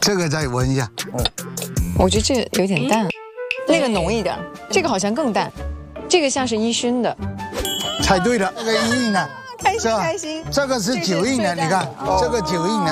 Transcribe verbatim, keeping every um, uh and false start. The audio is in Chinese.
这个再闻一下。 我觉得这个有点淡，那个浓一点，这个好像更淡，这个像是烟熏的。 猜对了，这个一印呢？ 开心开心。 这个是九印的，你看这个九印的。